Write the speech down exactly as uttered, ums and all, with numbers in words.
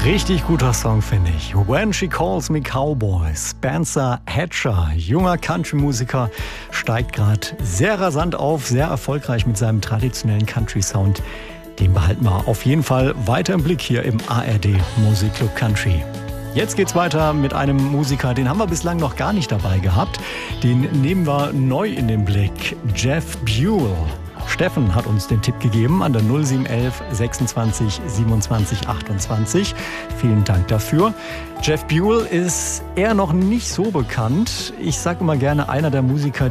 Richtig guter Song, finde ich. When She Calls Me Cowboy. Spencer Hatcher, junger Country-Musiker, steigt gerade sehr rasant auf, sehr erfolgreich mit seinem traditionellen Country-Sound. Den behalten wir auf jeden Fall weiter im Blick hier im A R D Musikclub Country. Jetzt geht's weiter mit einem Musiker, den haben wir bislang noch gar nicht dabei gehabt. Den nehmen wir neu in den Blick. Jeff Buell. Steffen hat uns den Tipp gegeben an der null sieben eins eins sechsundzwanzig siebenundzwanzig achtundzwanzig. Vielen Dank dafür. Jeff Buell ist eher noch nicht so bekannt. Ich sage immer gerne einer der Musiker,